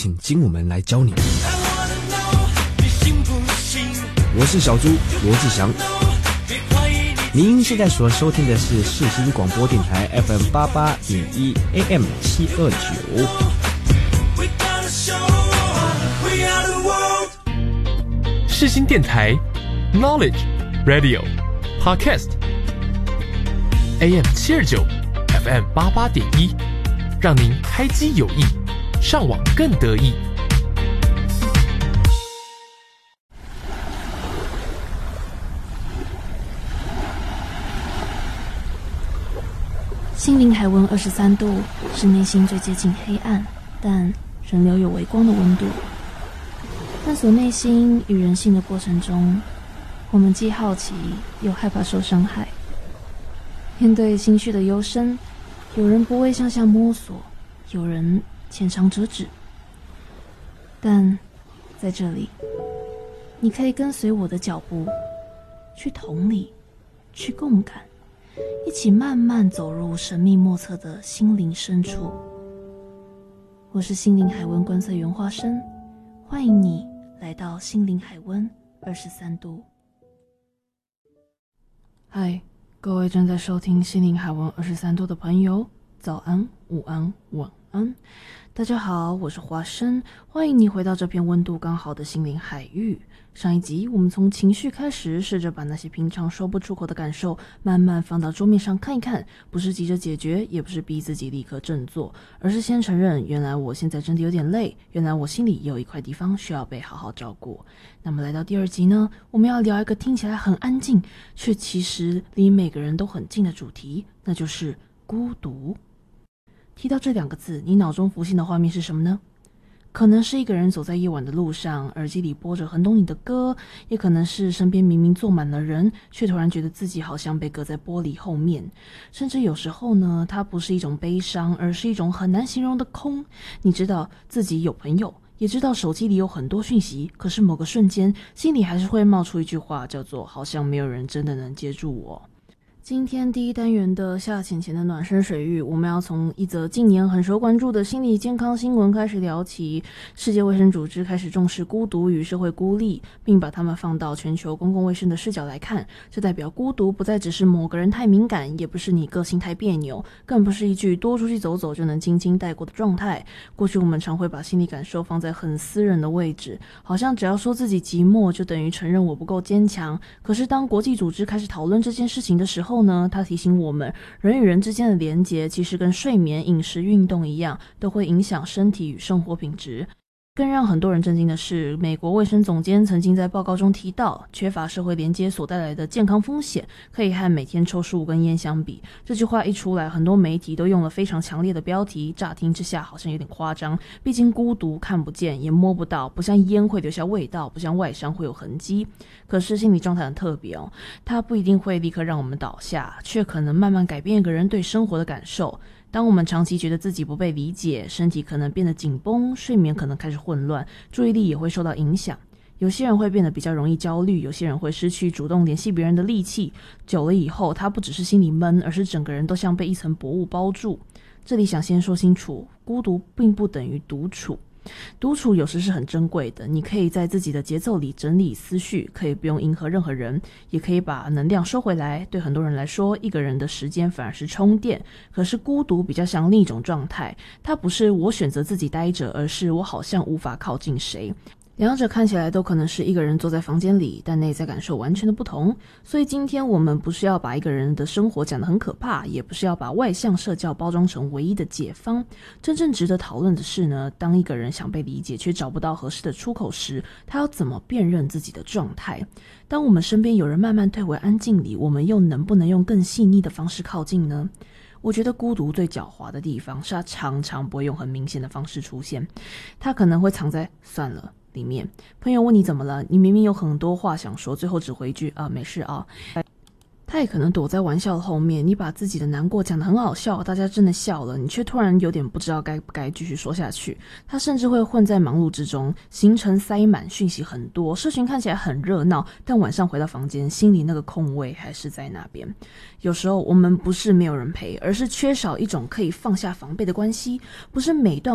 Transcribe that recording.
请经我们来教你。我是小猪罗志祥，您现在所收听的是世新广播电台 FM 88.1 AM 729。 世新电台 Knowledge Radio Podcast AM 729 FM 88.1，让您开机有益，上网更得意。 心灵海温23度，是内心最接近黑暗，但仍留有微光的温度。探索内心与人性的过程中，我们既好奇又害怕受伤害。面对心绪的幽深，有人不畏向下摸索，有人浅尝辄止。但在这里，你可以跟随我的脚步，去同理，去共感，一起慢慢走入神秘莫测的心灵深处。我是心灵海温观测员花生，欢迎你来到心灵海温23度。嗨，各位正在收听心灵海温23度的朋友，早安、午安、晚安。大家好，我是花生，欢迎你回到这片温度刚好的心灵海域。上一集我们从情绪开始，试着把那些平常说不出口的感受慢慢放到桌面上看一看，不是急着解决，也不是逼自己立刻振作，而是先承认原来我现在真的有点累，原来我心里有一块地方需要被好好照顾。那么来到第二集呢，我们要聊一个听起来很安静，却其实离每个人都很近的主题，那就是孤独。提到这两个字，你脑中浮现的画面是什么呢？可能是一个人走在夜晚的路上，耳机里播着很懂你的歌，也可能是身边明明坐满了人，却突然觉得自己好像被隔在玻璃后面。甚至有时候呢，它不是一种悲伤，而是一种很难形容的空。你知道自己有朋友，也知道手机里有很多讯息，可是某个瞬间，心里还是会冒出一句话，叫做好像没有人真的能接住我。今天第一单元的下浅浅的暖身水域，我们要从一则近年很受关注的心理健康新闻开始聊起。世界卫生组织开始重视孤独与社会孤立，并把它们放到全球公共卫生的视角来看。这代表孤独不再只是某个人太敏感，也不是你个性太别扭，更不是一句多出去走走就能轻轻带过的状态。过去我们常会把心理感受放在很私人的位置，好像只要说自己寂寞就等于承认我不够坚强。可是当国际组织开始讨论这件事情的时候呢，他提醒我们，人与人之间的连结其实跟睡眠、饮食、运动一样，都会影响身体与生活品质。更让很多人震惊的是，美国卫生总监曾经在报告中提到，缺乏社会连接所带来的健康风险可以和每天抽15根烟相比。这句话一出来，很多媒体都用了非常强烈的标题，乍听之下好像有点夸张，毕竟孤独看不见也摸不到，不像烟会留下味道，不像外伤会有痕迹。可是心理状态很特别哦，它不一定会立刻让我们倒下，却可能慢慢改变一个人对生活的感受。当我们长期觉得自己不被理解，身体可能变得紧绷，睡眠可能开始混乱，注意力也会受到影响。有些人会变得比较容易焦虑，有些人会失去主动联系别人的力气。久了以后，他不只是心里闷，而是整个人都像被一层薄雾包住。这里想先说清楚，孤独并不等于独处。独处有时是很珍贵的，你可以在自己的节奏里整理思绪，可以不用迎合任何人，也可以把能量收回来。对很多人来说，一个人的时间反而是充电。可是孤独比较像另一种状态，它不是我选择自己待着，而是我好像无法靠近谁。两者看起来都可能是一个人坐在房间里，但内在感受完全的不同。所以今天我们不是要把一个人的生活讲得很可怕，也不是要把外向社交包装成唯一的解方。真正值得讨论的是呢，当一个人想被理解却找不到合适的出口时，他要怎么辨认自己的状态？当我们身边有人慢慢退回安静里，我们又能不能用更细腻的方式靠近呢？我觉得孤独最狡猾的地方是它常常不会用很明显的方式出现，它可能会藏在算了里面。朋友问你怎么了，你明明有很多话想说，最后只回一句没事啊。他也可能躲在玩笑的后面，你把自己的难过讲得很好笑，大家真的笑了，你却突然有点不知道该不该继续说下去。他甚至会混在忙碌之中，行程塞满，讯息很多，社群看起来很热闹，但晚上回到房间，心里那个空位还是在那边。有时候我们不是没有人陪，而是缺少一种可以放下防备的关系，不是每段